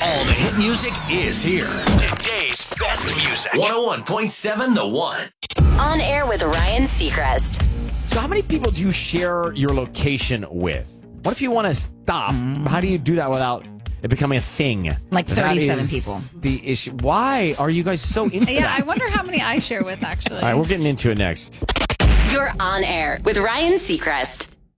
All the hit music is here. Today's best music. 101.7 The One. On air with Ryan Seacrest. So how many people do you share your location with? What if you want to stop? How do you do that without it becoming a thing? Like 37 people. The issue. Why are you guys so into Yeah, that? I wonder how many I share with, actually. All right, we're getting into it next. You're on air with Ryan Seacrest.